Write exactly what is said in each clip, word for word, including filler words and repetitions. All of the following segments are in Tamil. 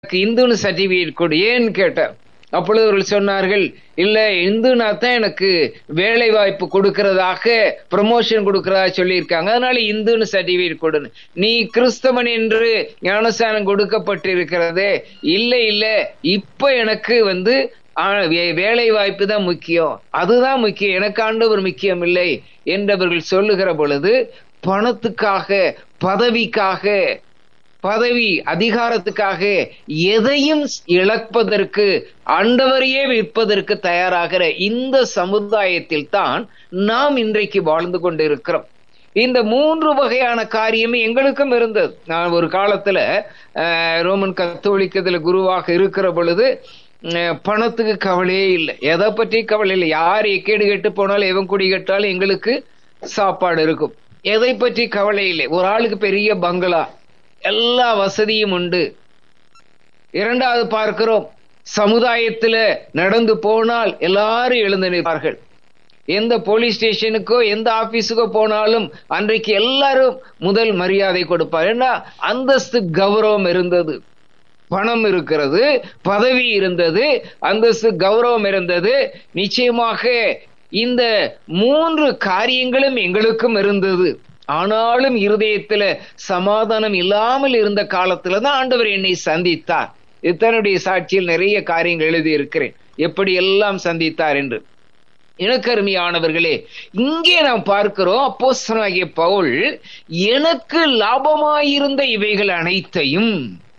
இந்துன்னு சர்டிபிகேட் கொடு, ஏன்னு கேட்டார். அப்பொழுது அவர்கள் சொன்னார்கள், இல்ல இந்துனா தான் எனக்கு வேலை வாய்ப்பு கொடுக்கறதாக, ப்ரமோஷன் கொடுக்கறதா சொல்லியிருக்காங்க, அதனால இந்துன்னு சர்டிபிகேட் கொடுன்னு. நீ கிறிஸ்தவன் என்று ஞானஸ்தானம் கொடுக்கப்பட்டிருக்கிறதே, இல்ல இல்ல இப்ப எனக்கு வந்து வேலை வாய்ப்பு தான் முக்கியம், அதுதான் முக்கியம், எனக்கு ஆண்டவர் முக்கியம் இல்லை என்றவர்கள் சொல்லுகிற பொழுது, பணத்துக்காக, பதவிக்காக, பதவி அதிகாரத்துக்காக எதையும் இழப்பதற்கு, ஆண்டவரையே விற்பதற்கு தயாராகிற இந்த சமுதாயத்தில் தான் நாம் இன்றைக்கு வாழ்ந்து கொண்டிருக்கிறோம். இந்த மூன்று வகையான காரியமே எங்களுக்கும் இருந்தது. நான் ஒரு காலத்துல ரோமன் கத்தோலிக்கத்துல குருவாக இருக்கிற பொழுது பணத்துக்கு கவலையே இல்லை, எதை பற்றி கவலை இல்லை. யார் எக்கேடு கெட்டு போனாலும், எவன் குடி கட்டாலும் எங்களுக்கு சாப்பாடு இருக்கும், எதை பற்றி கவலை இல்லை. ஒரு ஆளுக்கு பெரிய பங்களா, எல்லா வசதியும் உண்டு. இரண்டாவது பார்க்கிறோம், சமுதாயத்துல நடந்து போனால் எல்லாரும் எழுந்து நிற்பார்கள். எந்த போலீஸ் ஸ்டேஷனுக்கோ எந்த ஆபீஸுக்கோ போனாலும் அன்றைக்கு எல்லாரும் முதல் மரியாதை கொடுப்பார். ஏன்னா அந்தஸ்து கௌரவம் இருந்தது, பணம் இருக்கிறது, பதவி இருந்தது, அந்தஸ்து கௌரவம் இருந்தது. நிச்சயமாக இந்த மூன்று காரியங்களும் எங்களுக்கும் இருந்தது. ஆனாலும் இருதயத்துல சமாதானம் இல்லாமல் இருந்த காலத்துலதான் ஆண்டவர் என்னை சந்தித்தார். இத்தனுடைய சாட்சியில் நிறைய காரியங்கள் எழுதி இருக்கிறேன், எப்படி எல்லாம் சந்தித்தார் என்று. எனக்கு அருமையானவர்களே, இங்கே நாம் பார்க்கிறோம், அப்போஸ்தலனாகிய பவுல் எனக்கு லாபமாயிருந்த இவைகள் அனைத்தையும்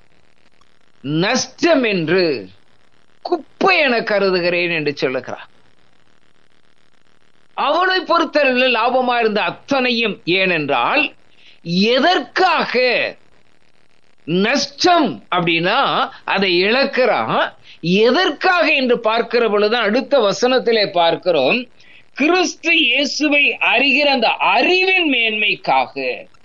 நஷ்டம் என்று குப்பை என கருதுகிறேன் என்று சொல்லுகிறார். அவனை பொறுத்தவரையில் லாபமா இருந்த அத்தனையும், ஏனென்றால் எதற்காக நஷ்டம் அப்படின்னா அதை இழக்கிறான். எதற்காக என்று பார்க்கிற பொழுதுதான் அடுத்த வசனத்திலே பார்க்கிறோம், கிறிஸ்து இயேசுவை அறிகிற அந்த அறிவின் மேன்மைக்காக,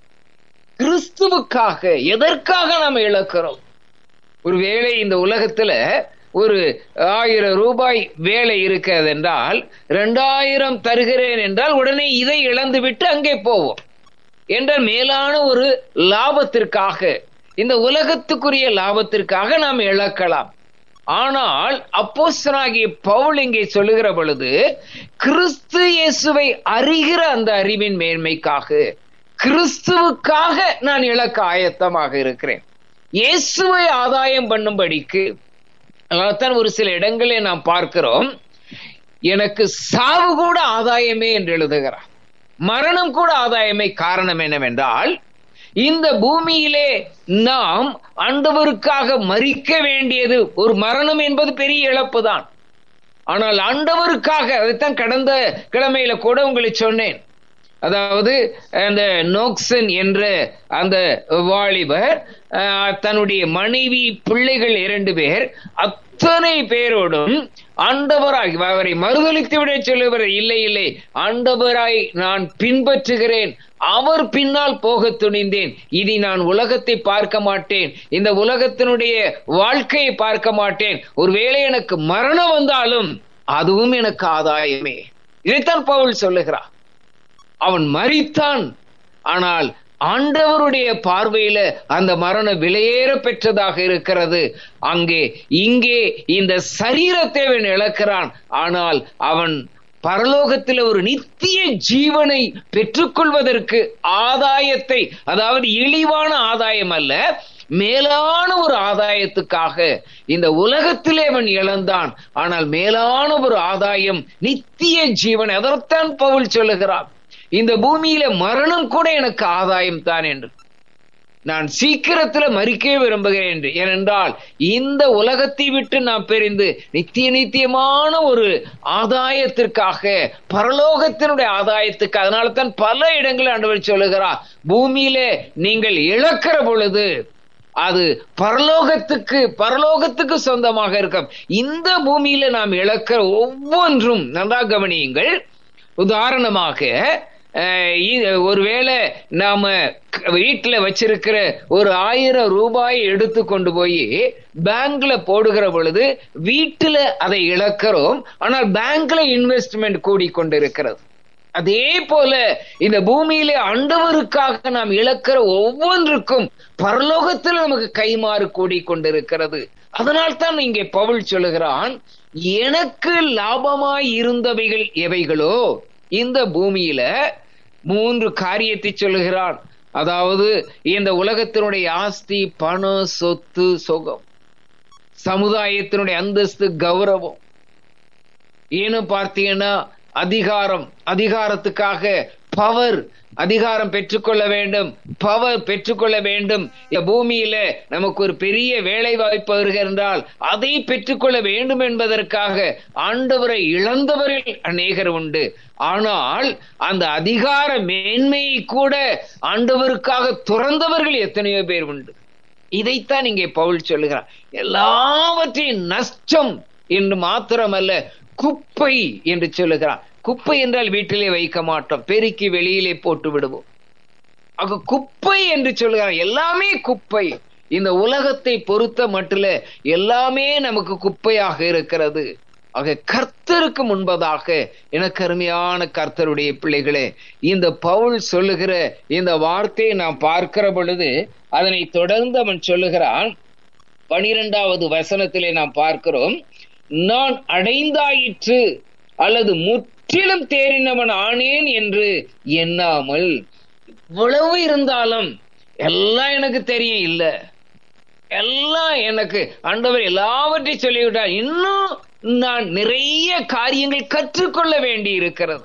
கிறிஸ்துவுக்காக. எதற்காக நாம் இழக்கிறோம்? ஒருவேளை இந்த உலகத்துல ஒரு ஆயிரம் ரூபாய் வேலை இருக்கிறது என்றால், இரண்டாயிரம் தருகிறேன் என்றால் உடனே இதை இழந்து விட்டு அங்கே போவோம் என்ற மேலான ஒரு லாபத்திற்காக, இந்த உலகத்துக்குரிய லாபத்திற்காக நாம் இழக்கலாம். ஆனால் அப்போஸ்தலனாகிய பவுல் இங்கே சொல்லுகிற பொழுது, கிறிஸ்து இயேசுவை அறிகிற அந்த அறிவின் மேன்மைக்காக, கிறிஸ்துவுக்காக நான் இழக்க ஆயத்தமாக இருக்கிறேன், இயேசுவை ஆதாயம் பண்ணும்படிக்கு. அதனால்தான் ஒரு சில இடங்களே நாம் பார்க்கிறோம், எனக்கு சாவு கூட ஆதாயமே என்று எழுதுகிறார், மரணம் கூட ஆதாயமே. காரணம் என்னவென்றால், இந்த பூமியிலே நாம் ஆண்டவருக்காக மரிக்க வேண்டியது, ஒரு மரணம் என்பது பெரிய இழப்பு தான். ஆனால் ஆண்டவருக்காக, அதைத்தான் கடந்த கிழமையில கூட உங்களுக்கு சொன்னேன். அதாவது அந்த நோக்சன் என்ற அந்த வாலிபர் தன்னுடைய மனைவி, பிள்ளைகள் இரண்டு பேர், அத்தனை பேரோடும் ஆண்டவராய் அவரை மறுதலித்து விட சொல்லுவார். இல்லை இல்லை, ஆண்டவராய் நான் பின்பற்றுகிறேன், அவர் பின்னால் போக துணிந்தேன், இனி நான் உலகத்தை பார்க்க மாட்டேன், இந்த உலகத்தினுடைய வாழ்க்கையை பார்க்க மாட்டேன், ஒருவேளை எனக்கு மரணம் வந்தாலும் அதுவும் எனக்கு ஆதாயமே. இதைத்தான் பவுல் சொல்லுகிறார். அவன் மரித்தான், ஆனால் ஆண்டவருடைய பார்வையில அந்த மரணம் விலையேற பெற்றதாக இருக்கிறது. அங்கே இங்கே இந்த சரீரத்தை அவன் இழக்கிறான், ஆனால் அவன் பரலோகத்தில் ஒரு நித்திய ஜீவனை பெற்றுக்கொள்வதற்கு ஆதாயத்தை, அதாவது இழிவான ஆதாயம் அல்ல, மேலான ஒரு ஆதாயத்துக்காக இந்த உலகத்திலே அவன் இழந்தான். ஆனால் மேலான ஒரு ஆதாயம் நித்திய ஜீவன். அதற்கான் பவுல் சொல்லுகிறான், இந்த பூமியில மரணம் கூட எனக்கு ஆதாயம் தான் என்று. நான் சீக்கிரத்துல மரிக்க விரும்புகிறேன் என்று. ஏனென்றால் இந்த உலகத்தை விட்டு நாம் பிரிந்து நித்திய நித்தியமான ஒரு ஆதாயத்திற்காக, பரலோகத்தினுடைய ஆதாயத்துக்கு. அதனால தான் பல இடங்களில் ஆண்டவர் சொல்லுகிறார், பூமியிலே நீங்கள் இழக்கிற பொழுது அது பரலோகத்துக்கு பரலோகத்துக்கு சொந்தமாக இருக்கும். இந்த பூமியில நாம் இழக்கிற ஒவ்வொன்றும் நன்றாக கவனியுங்கள். உதாரணமாக, ஒருவேளை நாம வீட்டுல வச்சிருக்கிற ஒரு ஆயிரம் ரூபாயை எடுத்து கொண்டு போய் பேங்க்ல போடுகிற பொழுது வீட்டுல அதை இழக்கிறோம், ஆனால் பேங்க்ல இன்வெஸ்ட்மெண்ட் கூடிக்கொண்டிருக்கிறது. அதே போல இந்த பூமியிலே ஆண்டவருக்காக நாம் இழக்கிற ஒவ்வொன்றுக்கும் பரலோகத்தில் நமக்கு கைமாறு கூடி கொண்டிருக்கிறது. அதனால் தான் இங்கே பவுல் சொல்லுகிறான், எனக்கு லாபமாய் இருந்தவைகள் எவைகளோ, இந்த பூமியில மூன்று காரியத்தை சொல்லுகிறான். அதாவது இந்த உலகத்தினுடைய ஆஸ்தி, பணம், சொத்து, சுகம், சமுதாயத்தினுடைய அந்தஸ்து, கௌரவம், ஏன்னு பார்த்தீங்கன்னா அதிகாரம், அதிகாரத்துக்காக பவர், அதிகாரம் பெற்றுக்கொள்ள வேண்டும், பவர் பெற்றுக்கொள்ள வேண்டும். இந்த பூமியில நமக்கு ஒரு பெரிய வேலை வாய்ப்பு வருகின்றால் அதை பெற்றுக்கொள்ள வேண்டும் என்பதற்காக ஆண்டவரை இழந்தவர்கள் அநேகர் உண்டு. ஆனால் அந்த அதிகார மேன்மையை கூட ஆண்டவருக்காக துறந்தவர்கள் எத்தனையோ பேர் உண்டு. இதைத்தான் இங்கே பவுல் சொல்லுகிறார். எல்லாவற்றையும் நஷ்டம் என்று மாத்திரமல்ல, குப்பை என்று சொல்லுகிறார். குப்பை என்றால் வீட்டிலே வைக்க மாட்டோம், பெருக்கி வெளியிலே போட்டு விடுவோம். ஆக குப்பை என்று சொல்லுகிறார். எல்லாமே குப்பை. இந்த உலகத்தை பொறுத்த மட்டும் எல்லாமே நமக்கு குப்பையாக இருக்கிறது. ஆக கர்த்தருக்கு முன்பதாக, எனக்கு அருமையான கர்த்தருடைய பிள்ளைகளே, இந்த பவுல் சொல்லுகிற இந்த வார்த்தையை நாம் பார்க்கிற பொழுது அதனை தொடர்ந்து அவன் சொல்லுகிறான். பனிரெண்டாவது வசனத்திலே நாம் பார்க்கிறோம், நான் அடைந்தாயிற்று அல்லது முற்றிலும் தேறினவன் ஆனேன் என்று எண்ணாமல். இவ்வளவு இருந்தாலும் எல்லாம் எனக்கு தெரியும் இல்ல, எல்லாம் எனக்கு ஆண்டவர் எல்லாவற்றையும் சொல்லிவிட்டார், இன்னும் நான் நிறைய காரியங்கள் கற்றுக்கொள்ள வேண்டி இருக்கிறது.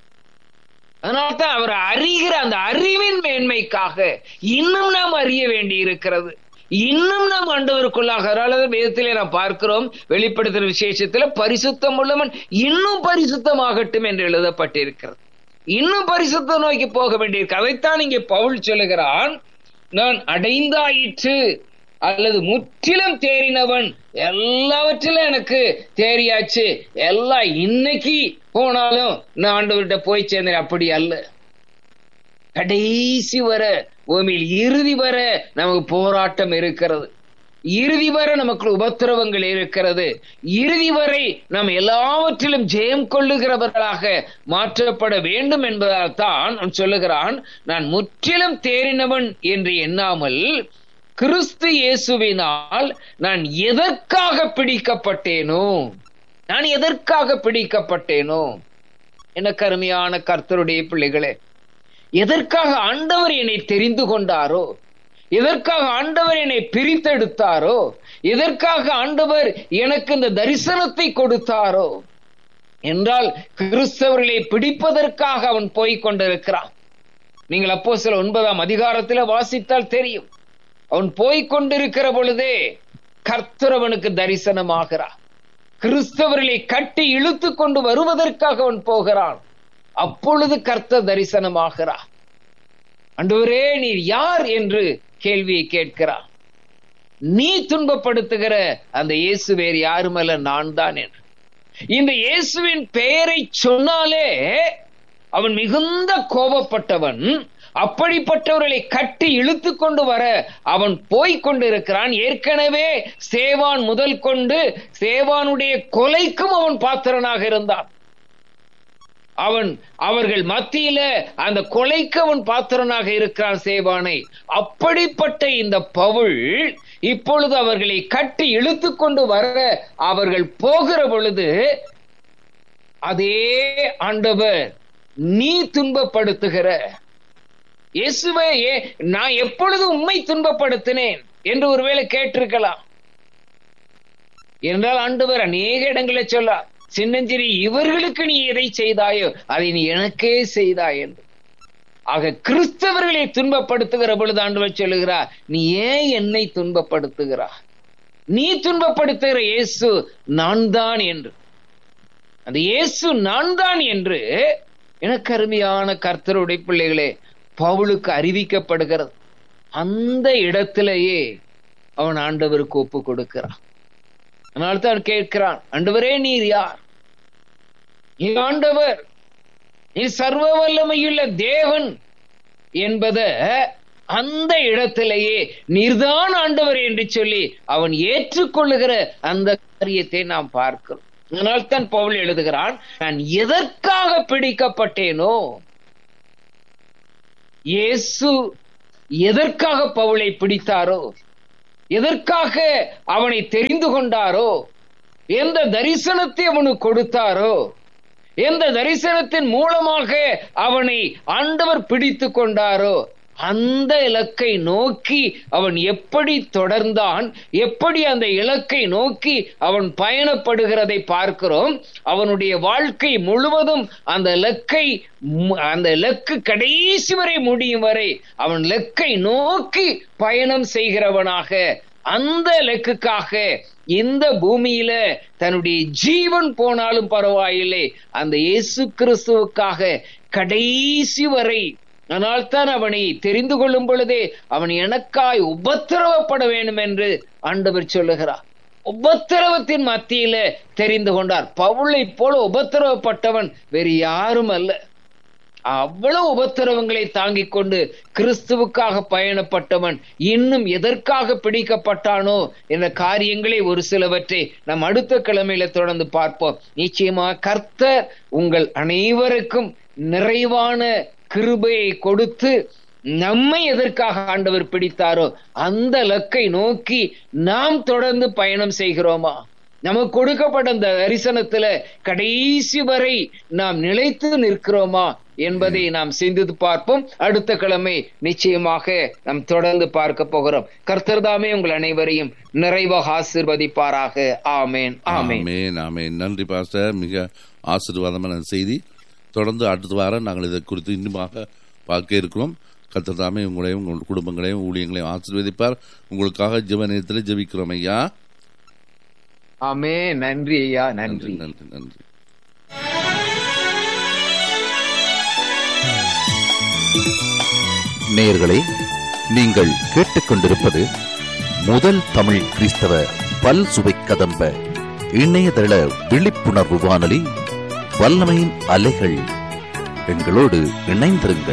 அதனால்தான் அவர் அறிகிற அந்த அறிவின் மேன்மைக்காக இன்னும் நாம் அறிய வேண்டி இருக்கிறது. இன்னும் நாம் ஆண்டவருக்குள்ளாக வேதத்திலே நாம் பார்க்கிறோம், வெளிப்படுத்துகிற விசேஷத்துல பரிசுத்தம் உள்ளவன் இன்னும் பரிசுத்தமாகட்டும் என்று எழுதப்பட்டிருக்கிறது. இன்னும் பரிசுத்த நோக்கி போக வேண்டியிருக்கு. அதைத்தான் இங்கே பவுல் சொல்லுகிறான், நான் அடைந்தாயிற்று அல்லது முற்றிலும் தேறினவன். எல்லாவற்றிலும் எனக்கு தேறியாச்சு, எல்லாம் இன்னைக்கு போனாலும் நான் ஆண்டவர்கிட்ட போய் சேர்ந்தேன், அப்படி அல்ல. கடைசி வர, பூமியில் இறுதி வர நமக்கு போராட்டம் இருக்கிறது. இறுதி வரை நமக்கு உபத்திரவங்கள் இருக்கிறது. இறுதி வரை நாம் எல்லாவற்றிலும் ஜெயம் கொள்ளுகிறவர்களாக மாற்றப்பட வேண்டும் என்பதால் தான் அவன் சொல்லுகிறான், நான் முற்றிலும் தேறினவன் என்று எண்ணாமல் கிறிஸ்து இயேசுவினால் நான் எதற்காக பிடிக்கப்பட்டேனோ, நான் எதற்காக பிடிக்கப்பட்டேனோ. எனக்கு அருமையான கர்த்தருடைய பிள்ளைகளே, எதற்காக ஆண்டவர் என்னை தெரிந்து கொண்டாரோ, எதற்காக ஆண்டவர் என்னை பிரித்தெடுத்தாரோ, எதற்காக ஆண்டவர் எனக்கு இந்த தரிசனத்தை கொடுத்தாரோ என்றால் கிறிஸ்தவர்களை பிடிப்பதற்காக அவன் போய்க் கொண்டிருக்கிறான். நீங்கள் அப்போஸ்தலர் ஒன்பதாம் அதிகாரத்தில் வாசித்தால் தெரியும். அவன் போய்க் கொண்டிருக்கிற பொழுதே கர்த்தர் அவனுக்கு தரிசனமாகிறார். கிறிஸ்தவர்களை கட்டி இழுத்து கொண்டு வருவதற்காக அவன் போகிறான். அப்பொழுது கர்த்தர் தரிசனமாகிறார். ஆண்டவரே நீர் யார் என்று கேள்வியை கேட்கிறார். நீ துன்பப்படுத்துகிற அந்த இயேசு வேறு யாருமல்ல, நான் தான் என்று. இந்த இயேசுவின் பெயரை சொன்னாலே அவன் மிகுந்த கோபப்பட்டவன். அப்படிப்பட்டவர்களை கட்டி இழுத்து கொண்டு வர அவன் போய்க் கொண்டிருக்கிறான். ஏற்கனவே சேவான் முதல் கொண்டு சேவானுடைய கொலைக்கும் அவன் பாத்திரனாக இருந்தான். அவன் அவர்கள் மத்தியில அந்த கொலைக்கு அவன் பாத்திரனாக இருக்கிறான் சேவானை. அப்படிப்பட்ட இந்த பவுல் இப்பொழுது அவர்களை கட்டி இழுத்து கொண்டு வர அவர்கள் போகிற பொழுது, அதே ஆண்டவர் நீ துன்பப்படுத்துகிற இயேசுவே, நான் எப்பொழுது உம்மை துன்பப்படுத்தினேன் என்று ஒருவேளை கேட்டிருக்கலாம். என்றால் ஆண்டவர் அநேக இடங்களை சொல்ல, சின்னஞ்சிறி இவர்களுக்கு நீ எதை செய்தாயோ அதை நீ எனக்கே செய்தாய் என்று. ஆக கிறிஸ்தவர்களை துன்பப்படுத்துகிற பொழுது ஆண்டவர் சொல்லுகிறார், நீ ஏன் என்னை துன்பப்படுத்துகிறாய்? நீ துன்பப்படுத்துகிற இயேசு நான் தான் என்று. அந்த இயேசு நான் தான் என்று எனக்கு அருமையான கர்த்தருடைய பிள்ளைகளே பவுலுக்கு அறிவிக்கப்படுகிறது. அந்த இடத்திலேயே அவன் ஆண்டவருக்கு ஒப்பு கொடுக்கிறான். அதனால்தான் கேட்கிறான், ஆண்டவரே நீர் யார்? நீ ஆண்டவர், நீ சர்வ வல்லமையுள்ள தேவன் என்பத அந்த இடத்திலேயே நீர்தான் ஆண்டவர் என்று சொல்லி அவன் ஏற்றுக்கொள்ளுகிற அந்த காரியத்தை நாம் பார்க்கிறோம். அதனால் தான் பவுல் எழுதுகிறான், நான் எதற்காக பிடிக்கப்பட்டேனோ. இயேசு எதற்காக பவுலை பிடித்தாரோ, எதற்காக அவனை தெரிந்து கொண்டாரோ, எந்த தரிசனத்தை அவனுக்கு கொடுத்தாரோ, எந்த தரிசனத்தின் மூலமாக அவனை ஆண்டவர் பிடித்து கொண்டாரோ, அந்த இலக்கை நோக்கி அவன் எப்படி தொடர்ந்தான், எப்படி அந்த இலக்கை நோக்கி அவன் பயணப்படுகிறதை பார்க்கிறோம். அவனுடைய வாழ்க்கை முழுவதும் அந்த இலக்கை அந்த இலக்கு கடைசி வரை முடியும் வரை அவன் இலக்கை நோக்கி பயணம் செய்கிறவனாக, அந்த இலக்குக்காக இந்த பூமியில தன்னுடைய ஜீவன் போனாலும் பரவாயில்லை, அந்த இயேசு கிறிஸ்துவுக்காக கடைசி வரை. அதனால் தான் அவனை தெரிந்து கொள்ளும் பொழுதே அவன் எனக்காய் உபத்திரவப்பட வேண்டும் என்று ஆண்டவர் சொல்லுகிறார். உபத்திரவத்தின் மத்தியில தெரிந்து கொண்டார். பவுலை போல உபத்திரவப்பட்டவன் வேறு யாரும் அல்ல. அவ்வளவு உபத்திரவங்களை தாங்கிக் கொண்டு கிறிஸ்துவுக்காக பயணப்பட்டவன் இன்னும் எதற்காக பிடிக்கப்பட்டானோ என்ற காரியங்களை ஒரு சிலவற்றை நாம் அடுத்த கிழமையில தொடர்ந்து பார்ப்போம். நிச்சயமாக கர்த்தர் உங்கள் அனைவருக்கும் நிறைவான கிருபையை கொடுத்து நம்மை எதற்காக ஆண்டவர் பிடித்தாரோ அந்த இலக்கை நோக்கி நாம் தொடர்ந்து பயணம் செய்கிறோமா, நமக்கு கொடுக்கப்பட்ட அந்த தரிசனத்துல கடைசி வரை நாம் நிலைத்து நிற்கிறோமா என்பதை நாம் சிந்தித்து பார்ப்போம். அடுத்த கிழமை நிச்சயமாக நாம் தொடர்ந்து பார்க்க போகிறோம். கர்த்தர் தாமே உங்கள் அனைவரையும் நிறைவாக ஆசீர்வதிப்பாராக. ஆமேன், ஆமேன், ஆமேன். நன்றி பாஸ்டர், மிக ஆசீர்வாதமான செய்தி. தொடர்ந்து அடுத்த வாரம் நாங்கள் இதை குறித்து இன்னுமாக பார்க்க இருக்கிறோம். கர்த்தர் தாமே உங்களையும் உங்கள் குடும்பங்களையும் ஊழியங்களையும் ஆசீர்வதிப்பார். உங்களுக்காக ஜெப நேரத்தில் ஜெபிக்கிறோம் ஐயா. ஆமென். நன்றி ஐயா, நன்றி, நன்றி, நன்றி. நேயர்களே, நீங்கள் கேட்டுக்கொண்டிருப்பது முதல் தமிழ் கிறிஸ்தவ பல் சுவை கதம்ப இணையதள விழிப்புணர்வு வானொலி வல்லமையின் அலைகள். எங்களோடு இணைந்திருங்கள்.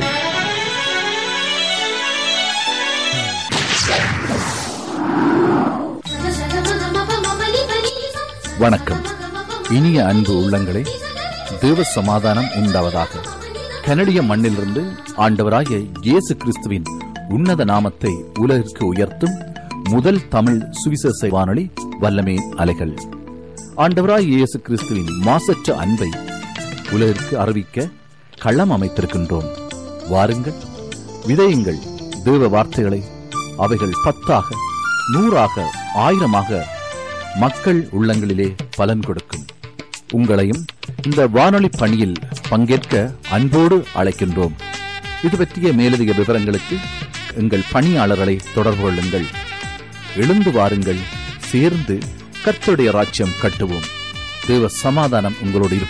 வணக்கம். இனிய அன்பு உள்ளங்களே, தேவ சமாதானம் உண்டாவதாக. கனடிய மண்ணிலிருந்து ஆண்டவராகிய இயேசு கிறிஸ்துவின் உன்னத நாமத்தை உலகிற்கு உயர்த்தும் முதல் தமிழ் சுவிசேஷ வானொலி வல்லமையின் அலைகள். ஆண்டவராகிய இயேசு கிறிஸ்துவின் மாசற்ற அன்பை உலகிற்கு அறிவிக்க களம் அமைத்திருக்கின்றோம். வாருங்கள், விதையுங்கள் தேவ வார்த்தைகளை. அவைகள் பத்தாக, நூறாக, ஆயிரமாக மக்கள் உள்ளங்களிலே பலன் கொடுக்கும். உங்களையும் இந்த வானொலி பணியில் பங்கேற்க அன்போடு அழைக்கின்றோம். இது பற்றிய மேலதிக விவரங்களுக்கு எங்கள் பணியாளர்களை தொடர்பு கொள்ளுங்கள். எழுந்து வாருங்கள், சேர்ந்து கர்த்தருடைய ராஜ்யம் கட்டுவோம். தேவ சமாதானம் உங்களோடு